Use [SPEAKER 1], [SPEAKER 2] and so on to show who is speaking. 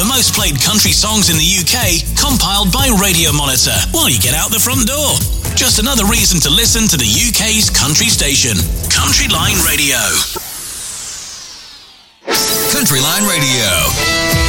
[SPEAKER 1] The most played country songs in the UK, compiled by Radio Monitor while you get out the front door. Just another reason to listen to the UK's country station. Country Line Radio. Country Line Radio.